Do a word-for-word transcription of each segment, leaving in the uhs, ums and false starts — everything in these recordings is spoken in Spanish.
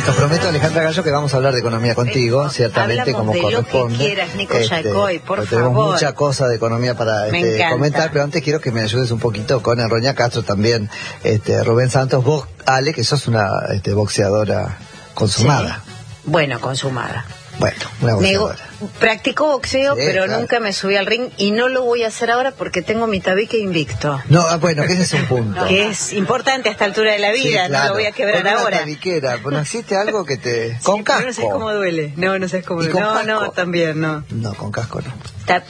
comprometo, Alejandra Gallo, que vamos a hablar de economía contigo, ciertamente, Hablamos como de corresponde. Lo que quieras, Nico este, Yacoy, por pues favor. Tenemos mucha cosa de economía para este, comentar, pero antes quiero que me ayudes un poquito con el Roña Castro también, este, Rubén Santos, vos, Ale, que sos una este, boxeadora consumada. Sí. Bueno, consumada. Bueno, una boxeadora. Me, practico boxeo, sí, pero claro. nunca me subí al ring y no lo voy a hacer ahora porque tengo mi tabique invicto. No, bueno, que ese es un punto. Que es importante a esta altura de la vida, sí, claro. no lo voy a quebrar Con una ahora. tabiquera, ¿no existe algo que te... con sí, casco? No sé cómo duele. No, no sé cómo duele. No, casco? no, también no. No, con casco no. Ta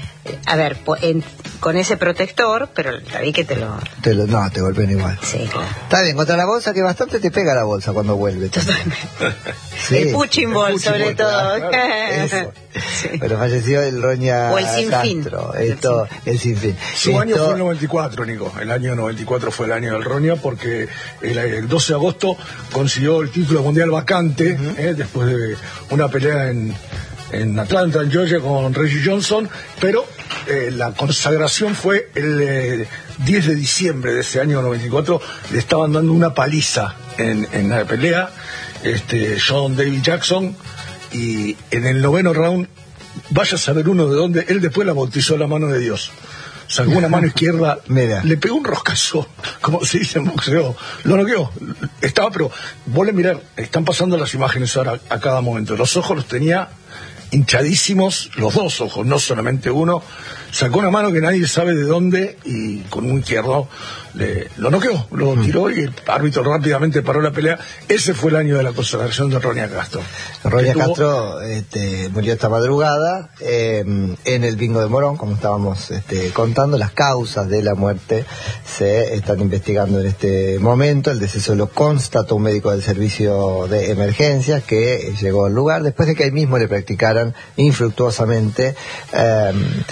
a ver, en, con ese protector, pero el tabique te lo... Te lo... No, te golpean igual. Sí, claro. Está bien, contra la bolsa, que bastante te pega la bolsa cuando vuelve. Totalmente. Sí. El punching ball, El sobre punching todo. ball, claro, eso. Sí. Pero falleció el Roña o el sinfín. Castro. Esto, el sinfín. Su Esto... año fue el noventa y cuatro, Nico. El año noventa y cuatro fue el año del Roña porque el, el doce de agosto consiguió el título mundial vacante, uh-huh. eh, después de una pelea en, en Atlanta, en Georgia, con Reggie Johnson, pero eh, la consagración fue el eh, diez de diciembre de ese año noventa y cuatro. Le estaban dando una paliza en, en la pelea, este, John David Jackson, y en el noveno round, vaya a saber uno de dónde, él después la bautizó la mano de Dios. Sacó una mano izquierda, Mira. Le pegó un roscazo, como se dice en boxeo, lo noqueó. Estaba, pero vos le mirar, están pasando las imágenes ahora a cada momento. Los ojos los tenía hinchadísimos, los dos ojos, no solamente uno. Sacó una mano que nadie sabe de dónde y con un izquierdo le, lo noqueó, lo tiró y el árbitro rápidamente paró la pelea. Ese fue el año de la consagración de Roña Castro. Roña tuvo... Castro este, murió esta madrugada eh, en el bingo de Morón, como estábamos este, contando. Las causas de la muerte se están investigando en este momento. El deceso lo constató un médico del servicio de emergencias que llegó al lugar después de que ahí mismo le practicaran infructuosamente eh,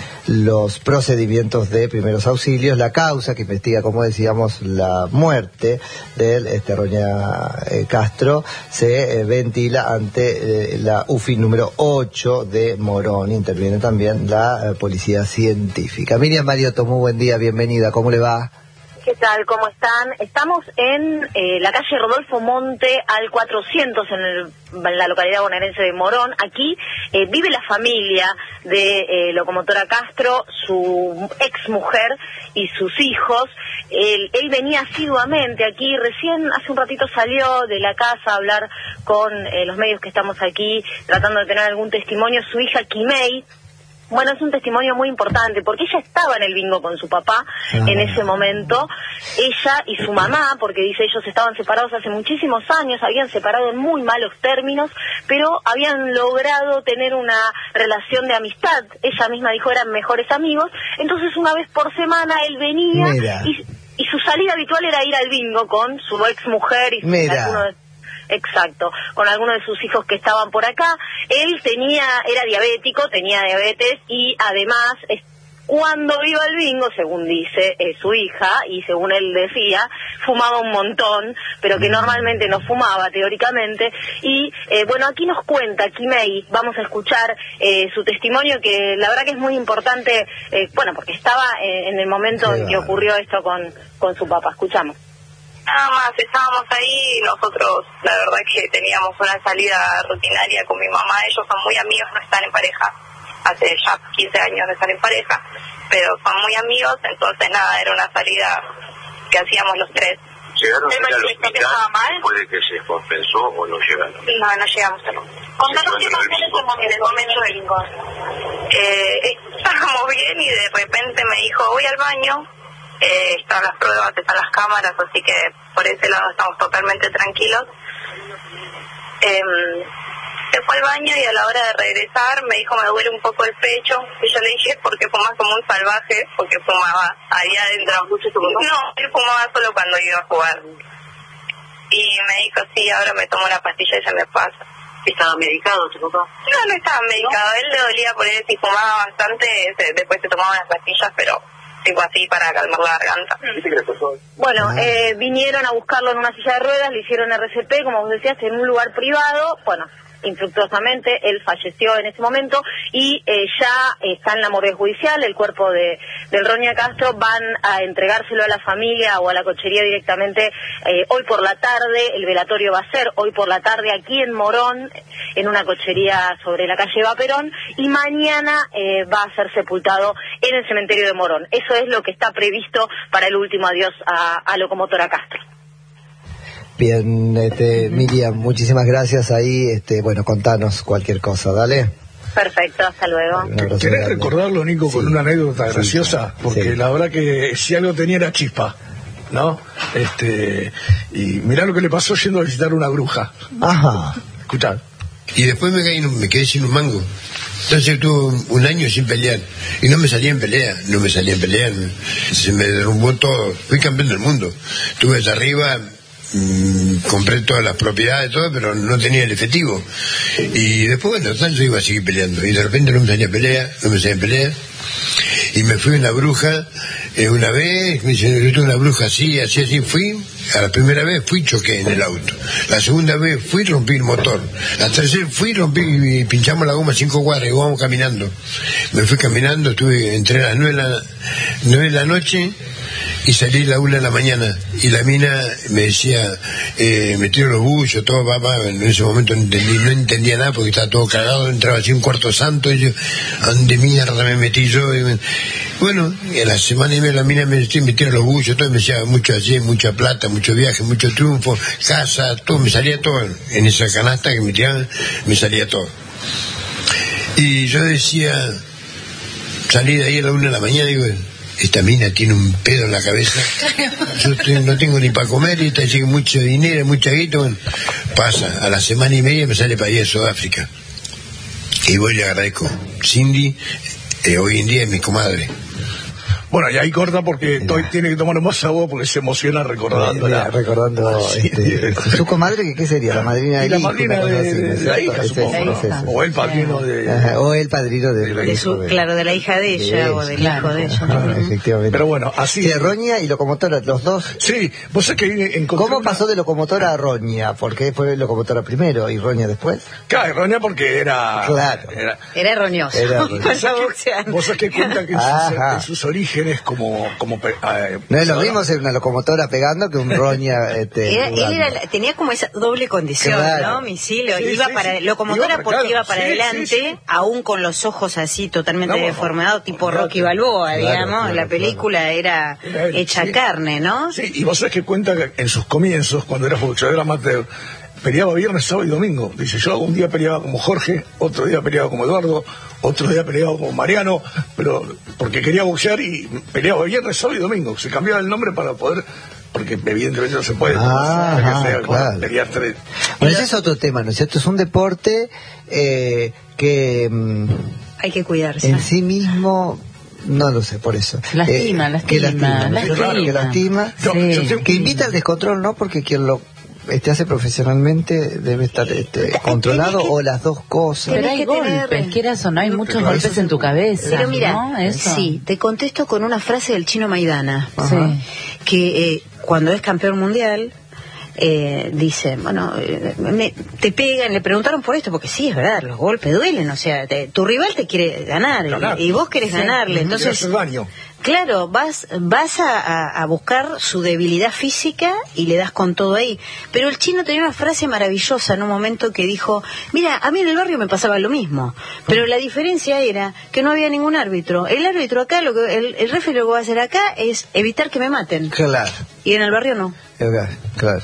los procedimientos de primeros auxilios. La causa que investiga, como decíamos, la muerte del este, Roña eh, Castro se eh, ventila ante eh, la U F I número ocho de Morón. Interviene también la eh, policía científica. Miriam Mariotto, muy buen día, bienvenida, ¿cómo le va? ¿Qué tal? ¿Cómo están? Estamos en eh, la calle Rodolfo Monte al cuatrocientos en, el, en la localidad bonaerense de Morón. Aquí eh, vive la familia de eh, Locomotora Castro, su ex mujer y sus hijos. Él, él venía asiduamente aquí, recién hace un ratito salió de la casa a hablar con eh, los medios que estamos aquí tratando de tener algún testimonio. Su hija Kimei. Bueno, es un testimonio muy importante porque ella estaba en el bingo con su papá ah. en ese momento, ella y su mamá, porque dice ellos estaban separados hace muchísimos años, habían separado en muy malos términos, pero habían logrado tener una relación de amistad, ella misma dijo eran mejores amigos, entonces una vez por semana él venía y, y su salida habitual era ir al bingo con su ex mujer y, y alguno de Exacto, con algunos de sus hijos que estaban por acá. Él tenía, era diabético, tenía diabetes y además es, cuando iba al bingo, según dice eh, su hija y según él decía, fumaba un montón, pero que normalmente no fumaba teóricamente. Y eh, bueno, aquí nos cuenta Kimei, vamos a escuchar eh, su testimonio que la verdad que es muy importante, eh, bueno, porque estaba eh, en el momento sí, en que ocurrió esto con, con su papá. Escuchamos. Nada más, estábamos ahí y nosotros, la verdad que teníamos una salida rutinaria con mi mamá, ellos son muy amigos, no están en pareja, hace ya quince años de estar en pareja, pero son muy amigos, entonces nada, era una salida que hacíamos los tres. ¿Llegaron a al hospital después de que se compensó o no llegaron? No, no llegamos a no. Contanos qué pasó en el momento del bingo. Eh, estábamos bien y de repente me dijo, voy al baño. Eh, están las pruebas, están las cámaras, así que por ese lado estamos totalmente tranquilos. Eh, se fue al baño y a la hora de regresar me dijo me duele un poco el pecho y yo le dije ¿por qué fumas como un salvaje? Porque fumaba ahí adentro. No, él fumaba solo cuando iba a jugar. Y me dijo sí, ahora me tomo la pastilla y ya me pasa. ¿Estaba medicado tu papá? No, no estaba medicado, ¿no? Él le dolía por él, si fumaba bastante, se, después se tomaba las pastillas, pero tipo así para calmar la garganta. Bueno, eh, vinieron a buscarlo en una silla de ruedas, le hicieron R C P, como vos decías, en un lugar privado. Bueno, infructuosamente, él falleció en ese momento y eh, ya está en la morgue judicial, el cuerpo de del Roña Castro, van a entregárselo a la familia o a la cochería directamente eh, hoy por la tarde. El velatorio va a ser hoy por la tarde aquí en Morón, en una cochería sobre la calle Vaperón, y mañana eh, va a ser sepultado en el cementerio de Morón. Eso es lo que está previsto para el último adiós a, a Locomotora Castro. Bien, este, Miriam, muchísimas gracias ahí, este, bueno, contanos cualquier cosa, dale. Perfecto, hasta luego. ¿Querés recordarlo, Nico, con sí. una anécdota graciosa? Sí, porque sí. la verdad que si algo tenía era chispa, ¿no? Este, y mirá lo que le pasó yendo a visitar una bruja. Ajá. Escuchá. Y después me, caí, me quedé sin un mango. Entonces estuve un año sin pelear. Y no me salía en pelea, no me salía en pelea. Se me derrumbó todo. Fui campeón del mundo. Estuve allá arriba... Mm, compré todas las propiedades, todo, pero no tenía el efectivo. Y después, bueno, yo iba a seguir peleando. Y de repente no me salía pelea, no me salía pelea. Y me fui a una bruja eh, una vez, me dice, yo tuve una bruja así, así, así. Fui, a la primera vez fui, choqué en el auto. La segunda vez fui, rompí el motor. La tercera fui, rompí y pinchamos la goma cinco cuadras y vamos caminando. Me fui caminando, estuve, entré a las nueve de la, nueve de la noche. Y salí a la una de la mañana y la mina me decía, eh, me tiro los bullos, todo, papá. En ese momento no, entendí, no entendía nada porque estaba todo cagado, entraba así un cuarto santo y yo, ¿dónde mierda me metí yo? Y me, bueno, y a la semana y media la mina me decía, me tiro los bullos, todo, y me decía mucho allí, mucha plata, mucho viaje, mucho triunfo, casa, todo, me salía todo. En esa canasta que me tiraban, me salía todo. Y yo decía, salí de ahí a la una de la mañana y digo, esta mina tiene un pedo en la cabeza, yo estoy, no tengo ni para comer y está llega mucho dinero, mucha guita. Bueno, pasa, a la semana y media me sale para ir a Sudáfrica y voy y le agradezco. Cindy, eh, hoy en día es mi comadre. Bueno, y ahí corta porque to tiene que tomar más agua porque se emociona recordándola. Recordando sí, este, su comadre, que ¿qué sería? La madrina de la madrina de, de, de, de la hija, es supongo, es, ¿no? O el padrino de... Ajá, o el padrino de, de, la de su, de, claro, de la hija de ella, de ella o del claro, hijo de ella. Claro, efectivamente. Pero bueno, así... Sí, Roña y Locomotora, los dos. Sí, vos sabés que encontré... ¿Cómo pasó de Locomotora a Roña? ¿Por qué fue Locomotora primero y Roña después? Claro, Roña porque era... Claro. Era, era erroneoso. Era vos sabés que cuenta que en sus, en sus orígenes como... como eh, no es lo mismo ser una locomotora pegando que un Roña este, era, él era, tenía como esa doble condición, claro. ¿no? Misilio, sí, iba sí, para sí. locomotora iba, porque claro, iba para sí, adelante, sí, sí. aún con los ojos así totalmente no, deformados, tipo claro, Rocky Balboa, claro, digamos. Claro, la película claro. era, era él, hecha sí. carne, ¿no? Sí, y vos sabés que cuenta que en sus comienzos, cuando era boxeador amateur, peleaba viernes, sábado y domingo. Dice, yo un día peleaba como Jorge, otro día peleaba como Eduardo, otro día peleaba como Mariano, pero porque quería boxear y peleaba viernes, sábado y domingo. Se cambiaba el nombre para poder, porque evidentemente no se puede. Ah, no sea, claro. Pelear tres. Bueno, ese es otro tema, ¿no es cierto? Es un deporte eh, que... Mm, hay que cuidarse. En sí mismo... No lo sé, por eso. Lastima, eh, lastima. Que lastima, lastima. Claro, que lastima. Sí. Que invita al descontrol, ¿no? Porque quien lo este hace profesionalmente debe estar este, controlado o las dos cosas. Pero hay golpes, tener... quieras o no, hay muchos pero golpes en tu cabeza. Pero mira, ¿no? Eso. Sí, te contesto con una frase del Chino Maidana, sí. que eh, cuando es campeón mundial, eh, dice, bueno, eh, me, te pegan, le preguntaron por esto, porque sí, es verdad, los golpes duelen, o sea, te, tu rival te quiere ganar, ganar. Y, y vos querés sí. ganarle, entonces... Claro, vas vas a, a, a buscar su debilidad física y le das con todo ahí. Pero el Chino tenía una frase maravillosa en un momento que dijo, mira, a mí en el barrio me pasaba lo mismo, pero la diferencia era que no había ningún árbitro. El árbitro acá, lo que el, el referee lo que va a hacer acá es evitar que me maten. Claro. Y en el barrio no. Claro. claro.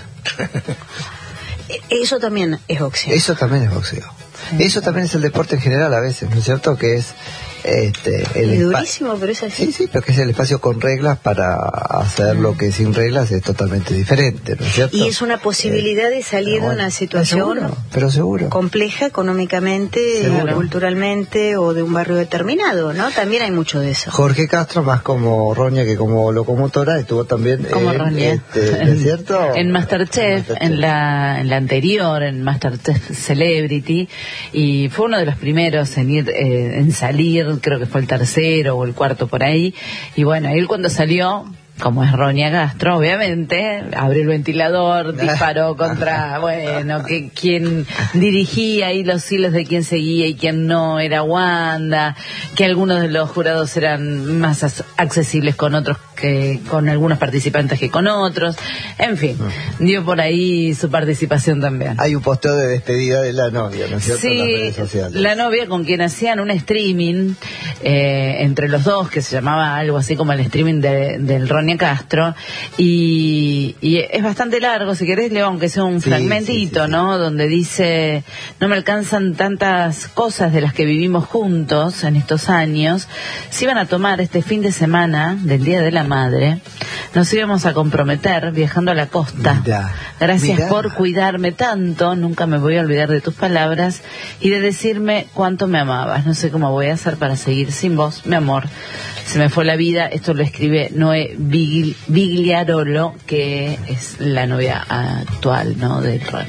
Eso también es boxeo. Eso también es boxeo. Sí. Eso también es el deporte en general a veces, ¿no es cierto? Que es... Este, el es durísimo, pero es así. Sí, sí, pero que es el espacio con reglas para hacer lo que sin reglas es totalmente diferente, ¿no es cierto? Y es una posibilidad eh, de salir bueno, de una situación seguro, pero seguro. compleja económicamente, seguro. culturalmente o de un barrio determinado, ¿no? También hay mucho de eso. Jorge Castro, más como Roña que como locomotora, estuvo también como en, Roña. Este, ¿no es cierto? En Masterchef, en, Masterchef. En, la, en la anterior, en Masterchef Celebrity, y fue uno de los primeros en ir, eh, en salir, creo que fue el tercero o el cuarto por ahí, y bueno, él cuando salió como es Ronia Castro, obviamente, abrió el ventilador, disparó contra, bueno, que quien dirigía ahí los hilos de quién seguía y quién no era Wanda, que algunos de los jurados eran más accesibles con otros que con algunos participantes que con otros, en fin, dio por ahí su participación también. Hay un posteo de despedida de la novia, ¿no es cierto? Sí, en las redes sociales. La novia con quien hacían un streaming eh, entre los dos, que se llamaba algo así como el streaming de, del Ronia Castro, y, y es bastante largo, si querés leo aunque sea un sí, fragmentito, sí, sí, sí. ¿no? Donde dice, no me alcanzan tantas cosas de las que vivimos juntos en estos años, si iban a tomar este fin de semana del Día de la Madre, nos íbamos a comprometer viajando a la costa. Mirá, Gracias mirá. por cuidarme tanto, nunca me voy a olvidar de tus palabras y de decirme cuánto me amabas. No sé cómo voy a hacer para seguir sin vos, mi amor. Se me fue la vida. Esto lo escribe Noé Bigliarolo, que es la novia actual, ¿no?, de Ron.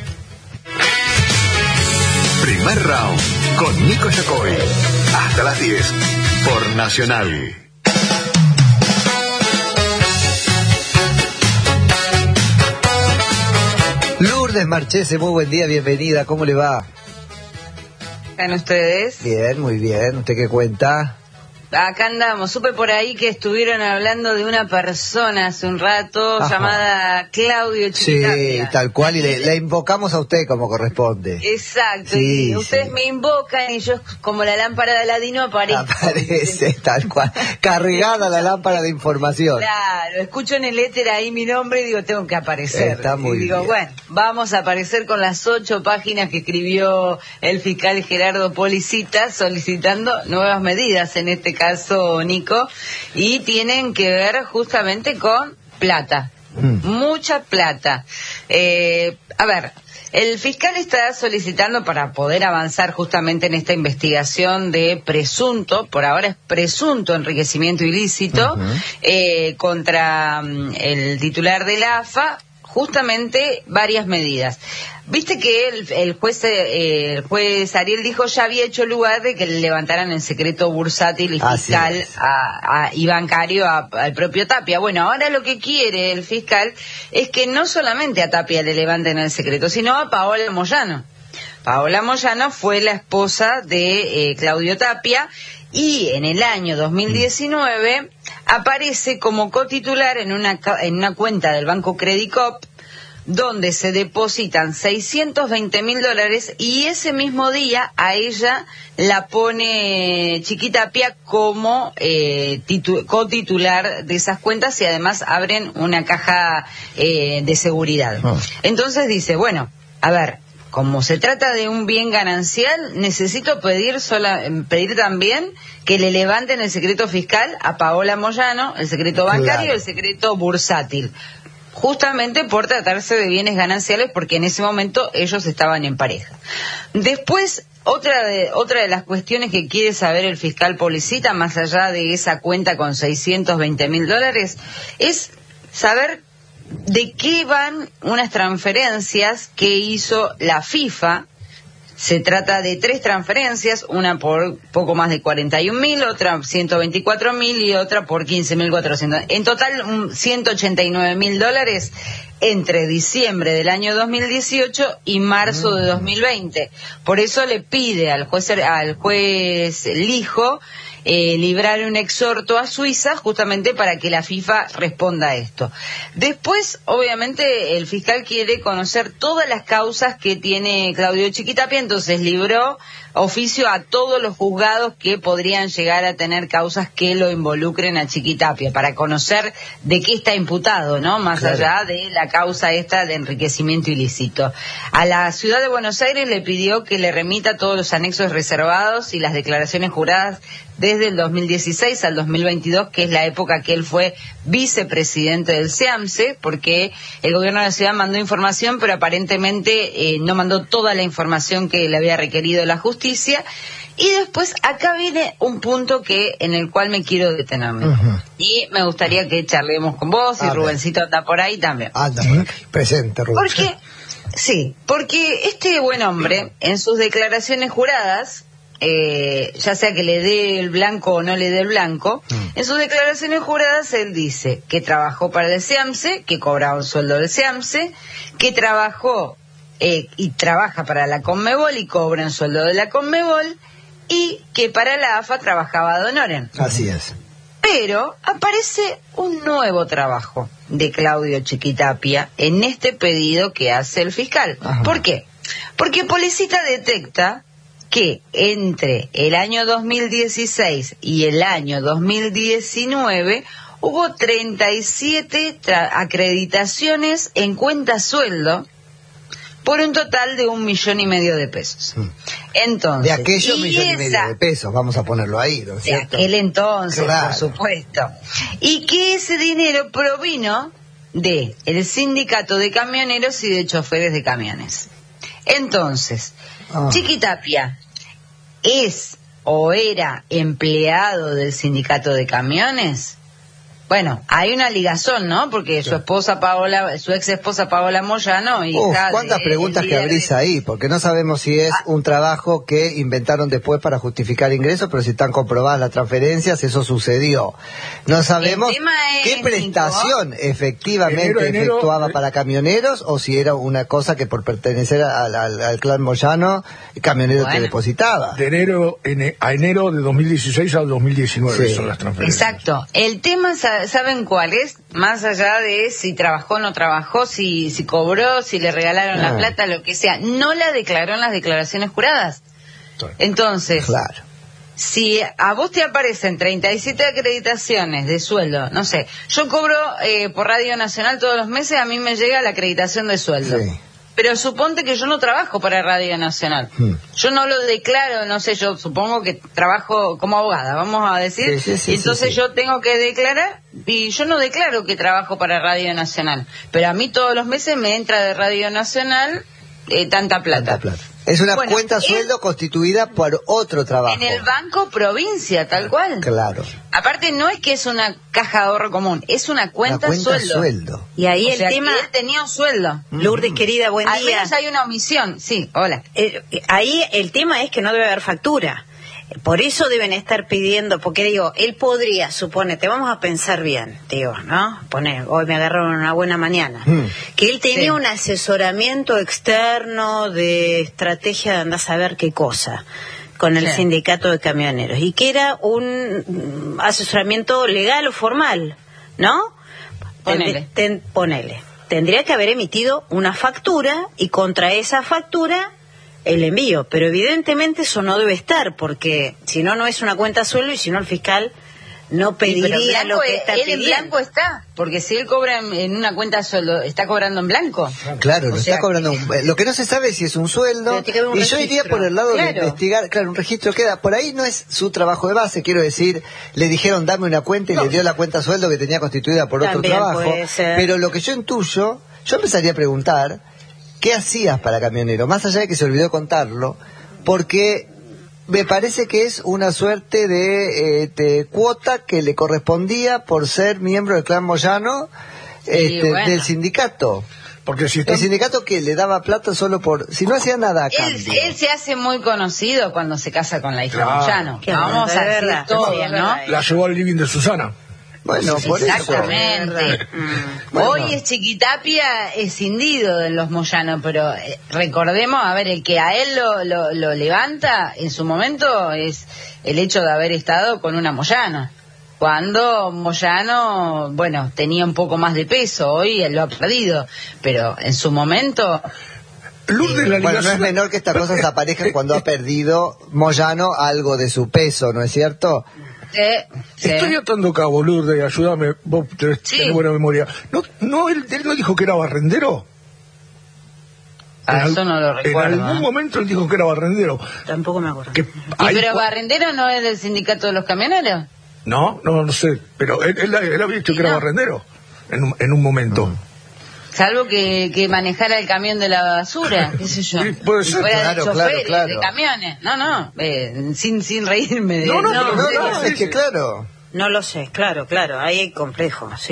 Primer round con Nico Yacoy. Hasta las diez por Nacional. Lourdes Marchese, muy buen día, bienvenida, ¿cómo le va? ¿Están ustedes? Bien, muy bien, ¿usted qué cuenta? Acá andamos, supe por ahí que estuvieron hablando de una persona hace un rato, Ajá. llamada Claudio Chiquitapia. Sí, tal cual, y le, le invocamos a usted como corresponde. Exacto, sí, y ustedes sí. me invocan y yo como la lámpara de Aladino aparezco. Aparece, tal cual, cargada la lámpara de información. Claro, escucho en el éter ahí mi nombre y digo, tengo que aparecer. Está muy y digo, bien. bueno, vamos a aparecer con las ocho páginas que escribió el fiscal Gerardo Policita solicitando nuevas medidas en este caso. caso, Nico, y tienen que ver justamente con plata, mm. mucha plata. Eh, a ver, el fiscal está solicitando para poder avanzar justamente en esta investigación de presunto, por ahora es presunto enriquecimiento ilícito, uh-huh. eh, contra um, el titular de la A F A, justamente varias medidas. Viste que el, el juez eh, el juez Ariel dijo ya había hecho lugar de que le levantaran el secreto bursátil y fiscal a, a, y bancario a, al propio Tapia. Bueno, ahora lo que quiere el fiscal es que no solamente a Tapia le levanten el secreto, sino a Paola Moyano. Paola Moyano fue la esposa de eh, Claudio Tapia y en el año dos mil diecinueve aparece como cotitular en una, en una cuenta del Banco Credicop donde se depositan seiscientos veinte mil dólares y ese mismo día a ella la pone Chiquitapia como eh, titu- cotitular de esas cuentas y además abren una caja eh, de seguridad. Oh. Entonces dice, bueno, a ver, como se trata de un bien ganancial, necesito pedir sola, pedir también que le levanten el secreto fiscal a Paola Moyano, el secreto bancario y claro. el secreto bursátil. Justamente por tratarse de bienes gananciales, porque en ese momento ellos estaban en pareja. Después, otra de, otra de las cuestiones que quiere saber el fiscal Policita, más allá de esa cuenta con seiscientos veinte mil dólares, es saber de qué van unas transferencias que hizo la FIFA. Se trata de tres transferencias, una por poco más de cuarenta y un mil, otra ciento veinticuatro mil y otra por quince mil cuatrocientos. En total, ciento ochenta y nueve mil dólares entre diciembre del año dos mil dieciocho y marzo de dos mil veinte. Por eso le pide al juez, al juez Lijo eh, librar un exhorto a Suiza justamente para que la FIFA responda a esto. Después, obviamente, el fiscal quiere conocer todas las causas que tiene Claudio Chiquitapia, entonces libró oficio a todos los juzgados que podrían llegar a tener causas que lo involucren a Chiquitapia, para conocer de qué está imputado, ¿no? Más claro. allá de la causa esta de enriquecimiento ilícito. A la ciudad de Buenos Aires le pidió que le remita todos los anexos reservados y las declaraciones juradas desde el dos mil dieciséis al dos mil veintidós, que es la época que él fue vicepresidente del SEAMSE, porque el gobierno de la ciudad mandó información, pero aparentemente eh, no mandó toda la información que le había requerido la justicia. Y después acá viene un punto que en el cual me quiero detenerme. Uh-huh. Y me gustaría que charlemos con vos, y Rubencito anda por ahí también. Anda por aquí, presente, Rubén. Porque, sí, porque este buen hombre, en sus declaraciones juradas, eh, ya sea que le dé el blanco o no le dé el blanco, mm. en sus declaraciones juradas él dice que trabajó para el SEAMSE, que cobraba un sueldo del SEAMSE, que trabajó eh, y trabaja para la Conmebol y cobra un sueldo de la Conmebol, y que para la A F A trabajaba ad honorem. Así es. Pero aparece un nuevo trabajo de Claudio Chiquitapia en este pedido que hace el fiscal. Ajá. ¿Por qué? Porque Policita detecta que entre el año dos mil dieciséis y el año dos mil diecinueve hubo treinta y siete acreditaciones en cuenta sueldo por un total de un millón y medio de pesos. Entonces, de aquellos millón y medio de pesos, vamos a ponerlo ahí, ¿no es cierto? De aquel entonces, claro. Por supuesto. Y que ese dinero provino de el sindicato de camioneros y de choferes de camiones. Entonces, ah. Chiquitapia es o era empleado del sindicato de camiones. Bueno, hay una ligazón, ¿no? Porque su esposa Paola, su ex esposa Paola Moyano, hija Uf, ¿cuántas de, preguntas que abrís ahí? Porque no sabemos si es ah. un trabajo que inventaron después para justificar ingresos, pero si están comprobadas las transferencias, eso sucedió. No sabemos qué es, prestación Nico, efectivamente enero, enero, efectuaba eh, para camioneros, o si era una cosa que por pertenecer al, al, al clan Moyano, camionero bueno. te depositaba. De enero en, a enero de dos mil dieciséis al dos mil diecinueve sí. son las transferencias. Exacto. El tema es... ¿Saben cuál es? Más allá de si trabajó o no trabajó, si, si cobró, si le regalaron ah. la plata, lo que sea. No la declaró en las declaraciones juradas. Entonces, claro. si a vos te aparecen treinta y siete acreditaciones de sueldo, no sé, yo cobro eh, por Radio Nacional todos los meses, a mí me llega la acreditación de sueldo. Sí. Pero suponte que yo no trabajo para Radio Nacional. Hmm. Yo no lo declaro, no sé, yo supongo que trabajo como abogada, vamos a decir. Sí, sí, sí, entonces sí, sí. yo tengo que declarar, y yo no declaro que trabajo para Radio Nacional. Pero a mí todos los meses me entra de Radio Nacional eh, tanta plata. Tanta plata. Es una bueno, cuenta sueldo es, constituida por otro trabajo. En el Banco Provincia, tal cual. Claro. Aparte, no es que es una caja de ahorro común, es una cuenta, una cuenta sueldo. sueldo. Y ahí o el sea, tema... él tenía un sueldo. Lourdes, querida, buen Al día. menos hay una omisión, sí, hola. Eh, ahí el tema es que no debe haber factura. Por eso deben estar pidiendo, porque digo, él podría, suponete, vamos a pensar bien, digo, ¿no? Poner, hoy me agarraron una buena mañana, mm. que él tenía sí. un asesoramiento externo de estrategia de andar a saber qué cosa, con el sí. sindicato de camioneros, y que era un asesoramiento legal o formal, ¿no? Ponele. Ten, ponele. Tendría que haber emitido una factura, y contra esa factura... el envío, pero evidentemente eso no debe estar, porque si no, no es una cuenta sueldo, y si no el fiscal no pediría lo que está él pidiendo. En blanco está, porque si él cobra en, en una cuenta sueldo, está cobrando en blanco. Claro, lo o está sea, cobrando. Un, lo que no se sabe es si es un sueldo, un y registro. Yo iría por el lado claro. de investigar, claro, un registro queda, por ahí no es su trabajo de base, quiero decir, le dijeron dame una cuenta y no. le dio la cuenta sueldo que tenía constituida por También otro trabajo, pero lo que yo intuyo, yo empezaría a preguntar, ¿qué hacías para camionero? Más allá de que se olvidó contarlo, porque me parece que es una suerte de, eh, de cuota que le correspondía por ser miembro del clan Moyano este, bueno. del sindicato. Porque si están... El sindicato que le daba plata solo por... Si no hacía nada a cambio. Él, él se hace muy conocido cuando se casa con la hija claro. Moyano. Que vamos a decir todo, ¿no? La llevó al living de Susana. Bueno, por exactamente. eso. Mm. Bueno. Hoy es Chiquitapia escindido de los Moyano, pero eh, recordemos, a ver, el que a él lo, lo, lo levanta en su momento es el hecho de haber estado con una Moyano. Cuando Moyano, bueno, tenía un poco más de peso, hoy él lo ha perdido, pero en su momento... Lourdes, la bueno, no es menor que estas cosas aparezcan cuando ha perdido Moyano algo de su peso, ¿no es cierto? Sí, sí. Estoy atando cabo, Lourdes, ayúdame, vos tenés, sí. tenés buena memoria. ¿No, no él, él no dijo que era barrendero? Ah, eso no lo recuerdo. En algún ¿eh? momento él dijo que era barrendero. Tampoco me acuerdo. Que ¿Y pero barrendero no es del sindicato de los camioneros? No, no, no sé, pero él, él, él había dicho que no? era barrendero en un, en un momento. Mm. Salvo que, que manejara el camión de la basura, qué sé yo. Sí, puede ser. Fuera claro, de choferes, claro, claro. de camiones. No, no, eh, sin sin reírme de... No, no, no, no, no, no es que claro. No lo sé, claro, claro, ahí hay complejo, sí.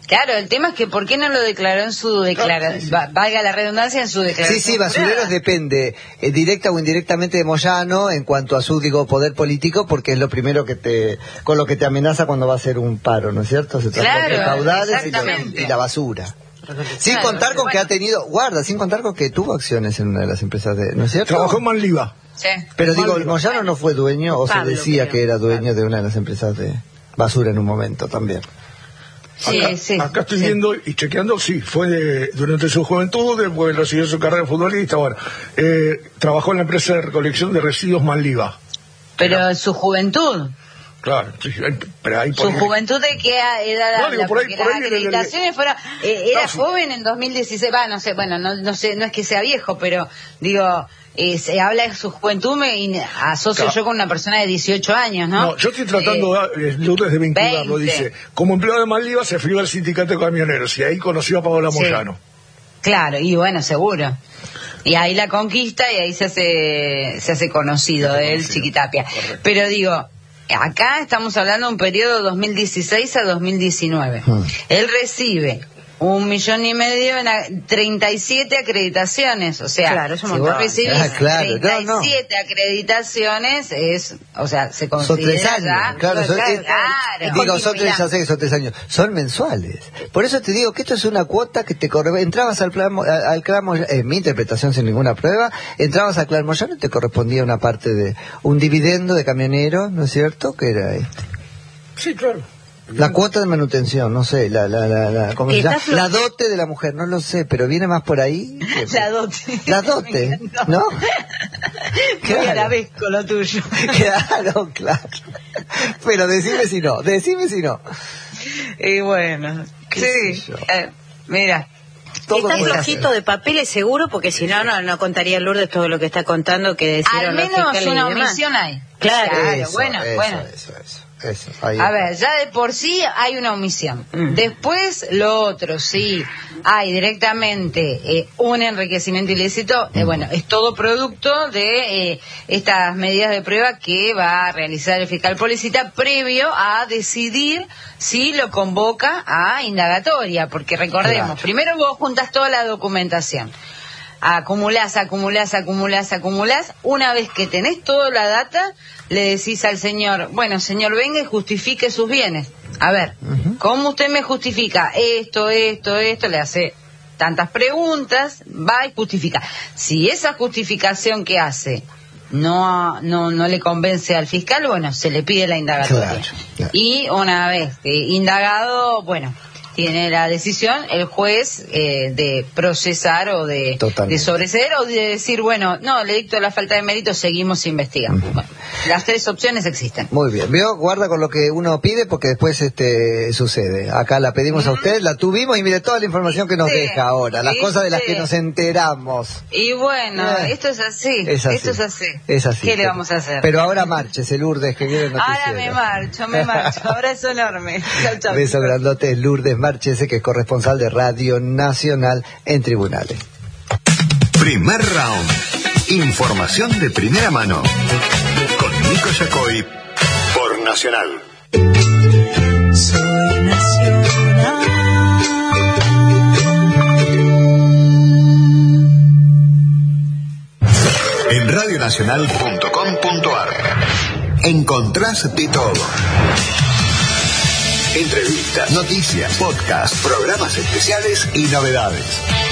Claro, el tema es que ¿por qué no lo declaró en su declaración? Va, valga la redundancia, en su declaración. Sí, sí, Basureros depende eh, directa o indirectamente de Moyano en cuanto a su, digo, poder político, porque es lo primero que te, con lo que te amenaza cuando va a hacer un paro, ¿no es cierto? Se trata Claro, de caudales y, lo- exactamente. y la basura. Sin Claro, contar con bueno. que ha tenido, guarda, sin contar con que tuvo acciones en una de las empresas de, ¿no es cierto? Trabajó en Manliva. Sí. Pero digo, Manliva. Moyano no fue dueño, o Pablo, se decía creo. que era dueño de una de las empresas de basura en un momento también. Sí, acá, sí. acá estoy sí. viendo y chequeando, sí, fue de- durante su juventud, después lo siguió su carrera de futbolista, bueno, eh, trabajó en la empresa de recolección de residuos Manliva. Pero su juventud. Claro, sí, hay- pero ahí Su por ahí- juventud de qué edad No, habla, digo, por ahí- porque por las ahí viene el- acreditaciones fueron, eh, era No, sí. joven en dos mil dieciséis, va, no sé, bueno, no, no sé, no es que sea viejo, pero digo, eh, se habla de su juventud, me y asocio Claro. yo con una persona de dieciocho años, ¿no? No, yo estoy tratando Eh, de, Lourdes, de vincularlo, veinte. dice, como empleado de Manliva se afilió al sindicato de camioneros y ahí conoció a Paola Sí. Moyano. Claro, y bueno, seguro. Y ahí la conquista y ahí se hace, se hace conocido Se hace él, conocido. Chiquitapia. Correcto. Pero digo, acá estamos hablando de un periodo dos mil dieciséis a dos mil diecinueve. Hmm. Él recibe un millón y medio en a- treinta y siete acreditaciones, o sea, Claro, es un si vos montón. recibís Ah, claro, no, treinta no. y siete acreditaciones, es, o sea, se Son considera tres años, ya- claro, son, claro, es- claro. digo, son tres, ya sé que son tres años, son mensuales. Por eso te digo que esto es una cuota que te corresponde. Entrabas al plan, Mo- a- al clan Moyano, en mi interpretación sin ninguna prueba, entrabas al clan Moyano y te correspondía una parte de un dividendo de camionero, ¿no es cierto? Que era este. Sí, claro. La cuota de manutención, no sé, la, la, la, la, ¿cómo se Está llama? flo- La dote de la mujer, no lo sé, pero viene más por ahí. La dote. La dote, Me encantó. ¿no? Muy Claro. arabesco lo tuyo. Claro, claro. Pero decime si no, decime si no. Y bueno, ¿Qué sí, sé yo? eh, mira, Todo Está puede flojito ser. de papeles seguro, porque si no, no, no contaría Lourdes todo lo que está contando que decían al los menos fiscales y una demás. omisión hay. Claro. Eso, bueno, eso, bueno. Eso, eso, eso, ahí A está. ver, ya de por sí hay una omisión. Mm. Después, lo otro, sí, hay directamente eh, un enriquecimiento ilícito, eh, bueno, es todo producto de eh, estas medidas de prueba que va a realizar el fiscal Policita previo a decidir si lo convoca a indagatoria, porque recordemos, Claro. primero vos juntas toda la documentación. Acumulás, acumulás, acumulás, acumulás. Una vez que tenés toda la data, le decís al señor, bueno, señor, venga y justifique sus bienes. A ver, Ujú. ¿cómo usted me justifica esto, esto, esto? Le hace tantas preguntas, va y justifica. Si esa justificación que hace no, no, no le convence al fiscal, bueno, se le pide la indagatoria. Claro, claro. Y una vez eh, indagado, bueno, tiene la decisión el juez eh, de procesar o de, Totalmente. de sobreseer o de decir, bueno, no, le dicto la falta de mérito, seguimos investigando. Ujú. Bueno, las tres opciones existen. Muy bien, veo, guarda con lo que uno pide porque después este sucede. Acá la pedimos a usted, la tuvimos y mire toda la información que nos Sí, deja ahora, las sí, cosas de las sí. que nos enteramos. Y bueno, Eh, esto es así, Es así. esto es así. Es así. ¿Qué le vamos a hacer? Pero ahora márchese, Lourdes, que viene el noticiero. Ahora me marcho, me marcho. Abrazo enorme. Chau, chau. Beso grandote, Lourdes Márchese, que es corresponsal de Radio Nacional en tribunales. Primer round. Información de primera mano. Con Nico Yacoy. Por Nacional. Soy nacional. En radionacional punto com punto ar encontrás de todo. Entrevistas, noticias, podcasts, programas especiales y novedades.